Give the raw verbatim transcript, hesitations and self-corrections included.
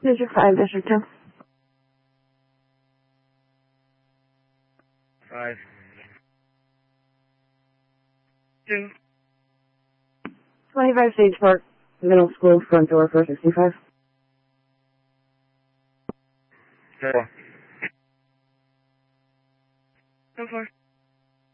District five, District two. Five. Two. twenty-five Sage Park, middle school, front door, four sixty-five. Four. So far.